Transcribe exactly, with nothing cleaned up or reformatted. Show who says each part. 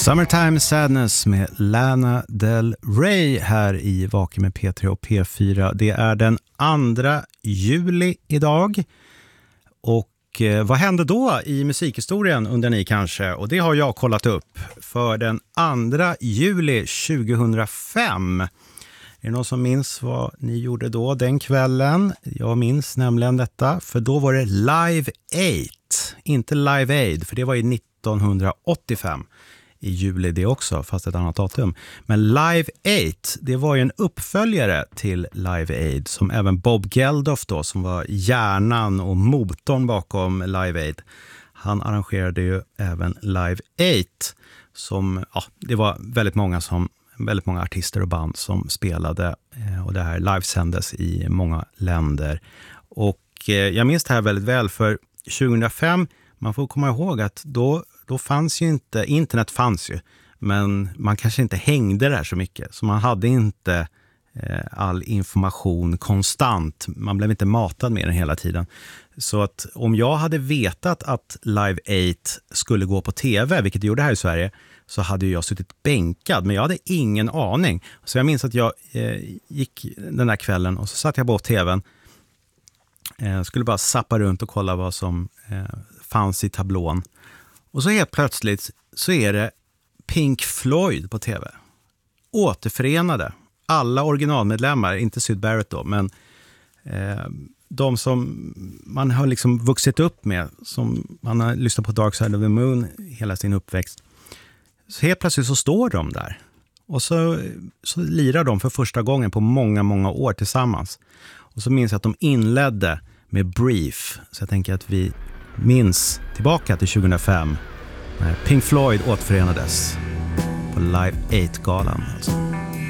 Speaker 1: Summertime Sadness med Lana Del Rey här i Vaken med P tre och P fyra. Det är den andra juli idag. Och eh, vad hände då i musikhistorien undrar ni kanske? Och det har jag kollat upp. För den andra juli tjugohundrafem. Är det någon som minns vad ni gjorde då den kvällen? Jag minns nämligen detta. För då var det Live Aid. Inte Live Aid, för det var ju nittonhundraåttiofem. I juli det också, fast ett annat datum. Men Live Aid, det var ju en uppföljare till Live Aid som även Bob Geldof då, som var hjärnan och motorn bakom Live Aid. Han arrangerade ju även Live Aid som, ja, det var väldigt många som väldigt många artister och band som spelade och det här livesändes i många länder. Och jag minns det här väldigt väl för tjugohundrafem, man får komma ihåg att då Då fanns ju inte, internet fanns ju, men man kanske inte hängde där så mycket. Så man hade inte eh, all information konstant. Man blev inte matad med den hela tiden. Så att om jag hade vetat att Live Aid skulle gå på tv, vilket det gjorde här i Sverige, så hade jag suttit bänkad. Men jag hade ingen aning. Så jag minns att jag eh, gick den där kvällen och så satt jag på tvn. Eh, skulle bara sappa runt och kolla vad som eh, fanns i tablån. Och så helt plötsligt så är det Pink Floyd på tv. Återförenade. Alla originalmedlemmar, inte Syd Barrett då, men eh, de som man har liksom vuxit upp med, som man har lyssnat på Dark Side of the Moon hela sin uppväxt. Så helt plötsligt så står de där. Och så, så lirar de för första gången på många, många år tillsammans. Och så minns jag att de inledde med Brief. Så jag tänker att vi minns tillbaka till tjugohundrafem när Pink Floyd återförenades på Live Aid-galan alltså.